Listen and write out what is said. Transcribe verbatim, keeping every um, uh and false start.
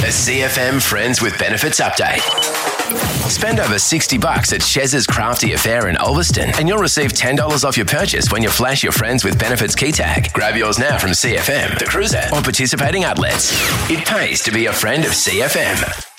A C F M Friends with Benefits update. Spend over sixty bucks at Chez's Crafty Affair in Ulverston and you'll receive ten dollars off your purchase when you flash your Friends with Benefits key tag. Grab yours now from C F M, The Cruiser, or participating outlets. It pays to be a friend of C F M.